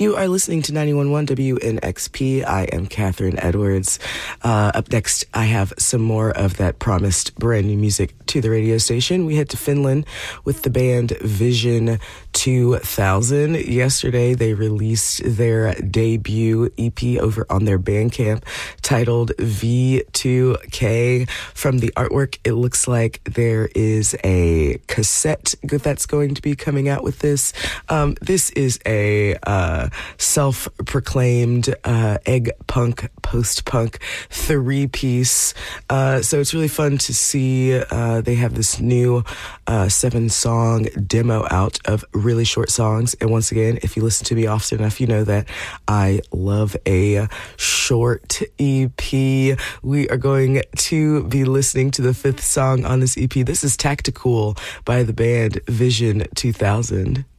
You are listening to 91.1 WNXP. I am Catherine Edwards. Up next, I have some more of that promised brand new music to the radio station. We head to Finland with the band Vision 2000. Yesterday, they released their debut EP over on their Bandcamp titled V2K. From the artwork, it looks like there is a cassette that's going to be coming out with this. This is a self-proclaimed egg punk, post-punk three-piece. So it's really fun to see they have this new 7-song demo out of really short songs. And once again, if you listen to me often enough, you know that I love a short EP. We are going to be listening to the 5th song on this EP. This is Tactical by the band Vision 2000.